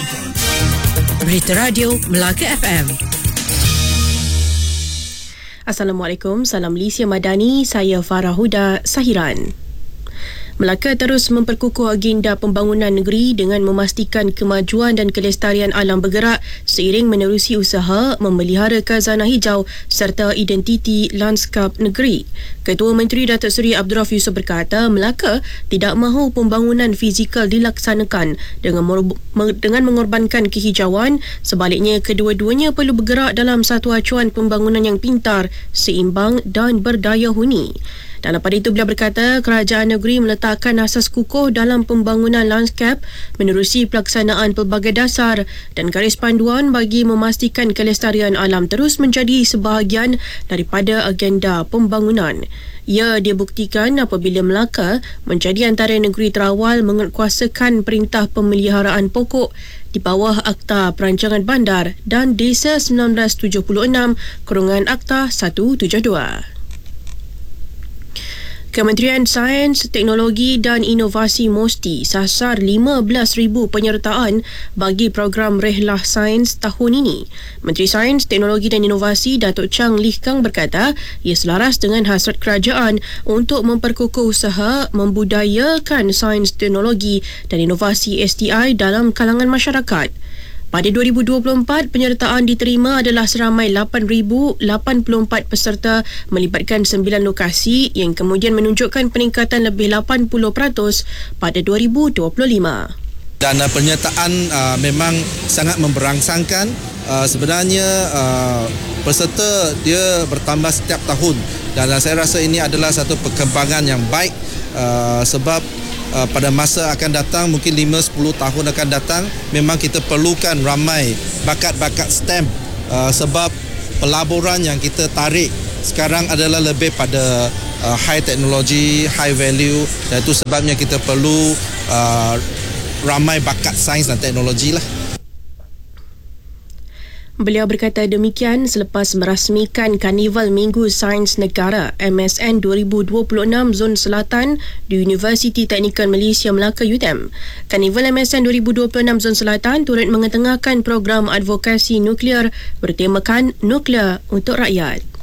Berita Radio Melaka FM. Assalamualaikum, salam Malaysia Madani, saya Farah Huda Sahiran. Melaka terus memperkukuh agenda pembangunan negeri dengan memastikan kemajuan dan kelestarian alam bergerak seiring menerusi usaha memelihara khazanah hijau serta identiti landskap negeri. Ketua Menteri Datuk Seri Abdul Rauf Yusof berkata, Melaka tidak mahu pembangunan fizikal dilaksanakan dengan mengorbankan kehijauan. Sebaliknya, kedua-duanya perlu bergerak dalam satu acuan pembangunan yang pintar, seimbang dan berdaya huni. Dalam pada itu, beliau berkata kerajaan negeri meletakkan asas kukuh dalam pembangunan lanskap menerusi pelaksanaan pelbagai dasar dan garis panduan bagi memastikan kelestarian alam terus menjadi sebahagian daripada agenda pembangunan. Ia dibuktikan apabila Melaka menjadi antara negeri terawal menguatkuasakan perintah pemeliharaan pokok di bawah Akta Perancangan Bandar dan Desa 1976 Akta 172. Kementerian Sains, Teknologi dan Inovasi MOSTI sasar 15,000 penyertaan bagi program Rehlah Sains tahun ini. Menteri Sains, Teknologi dan Inovasi Datuk Chang Lee Kang berkata ia selaras dengan hasrat kerajaan untuk memperkukuh usaha membudayakan sains, teknologi dan inovasi STI dalam kalangan masyarakat. Pada 2024, penyertaan diterima adalah seramai 8,084 peserta melibatkan 9 lokasi yang kemudian menunjukkan peningkatan lebih 80% pada 2025. Dan penyertaan memang sangat memberangsangkan. Sebenarnya peserta dia bertambah setiap tahun dan saya rasa ini adalah satu perkembangan yang baik sebab pada masa akan datang, mungkin 5-10 tahun akan datang, memang kita perlukan ramai bakat-bakat STEM sebab pelaburan yang kita tarik sekarang adalah lebih pada high technology, high value, dan itu sebabnya kita perlu ramai bakat sains dan teknologi lah. Beliau berkata demikian selepas merasmikan Karnival Minggu Sains Negara MSN 2026 Zon Selatan di Universiti Teknikal Malaysia Melaka UTM. Karnival MSN 2026 Zon Selatan turut mengetengahkan program advokasi nuklear bertemakan Nuklear untuk Rakyat.